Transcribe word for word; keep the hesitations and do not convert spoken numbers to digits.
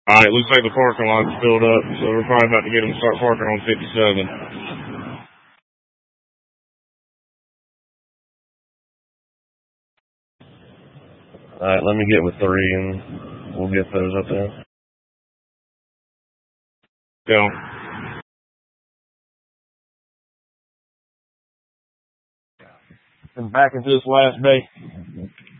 Alright, looks like the parking lot's filled up, so we're probably about to get them to start parking on fifty-seven. Alright, let me get with three and we'll get those up there. Go. And back into this last day.